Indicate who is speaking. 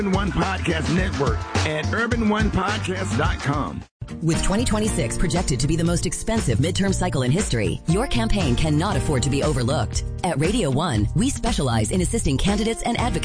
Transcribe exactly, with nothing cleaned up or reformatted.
Speaker 1: One Podcast Network at urban one podcast dot com.
Speaker 2: With twenty twenty-six projected to be the most expensive midterm cycle in history, your campaign cannot afford to be overlooked. At Radio One, we specialize in assisting candidates and advocates